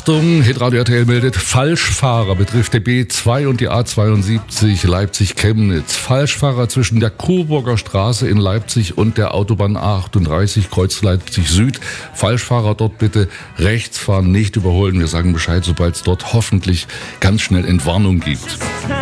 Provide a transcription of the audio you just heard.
Achtung, Hitradio RTL meldet, Falschfahrer betrifft die B2 und die A72 Leipzig-Chemnitz. Falschfahrer zwischen der Coburger Straße in Leipzig und der Autobahn A38 Kreuz Leipzig Süd. Falschfahrer dort bitte rechts fahren, nicht überholen. Wir sagen Bescheid, sobald es dort hoffentlich ganz schnell Entwarnung gibt.